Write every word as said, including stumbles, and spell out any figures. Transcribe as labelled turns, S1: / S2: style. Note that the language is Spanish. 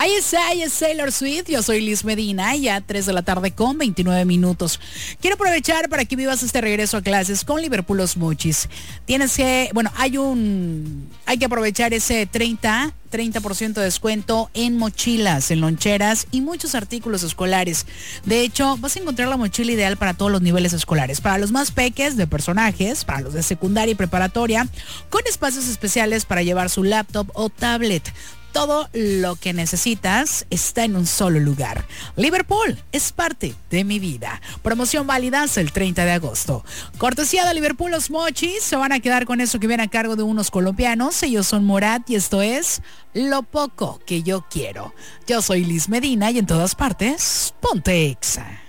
S1: Ahí está, ahí es Taylor Swift. Yo soy Liz Medina, ya tres de la tarde con veintinueve minutos. Quiero aprovechar para que vivas este regreso a clases con Liverpool Los Mochis. Tienes que, bueno, hay un, hay que aprovechar ese treinta por ciento de descuento en mochilas, en loncheras y muchos artículos escolares. De hecho, vas a encontrar la mochila ideal para todos los niveles escolares. Para los más peques de personajes, para los de secundaria y preparatoria, con espacios especiales para llevar su laptop o tablet. Todo lo que necesitas está en un solo lugar. Liverpool es parte de mi vida. Promoción válida hasta el treinta de agosto. Cortesía de Liverpool Los Mochis. Se van a quedar con eso que viene a cargo de unos colombianos. Ellos son Morat y esto es Lo Poco Que Yo Quiero. Yo soy Liz Medina y en todas partes, ponte Exa.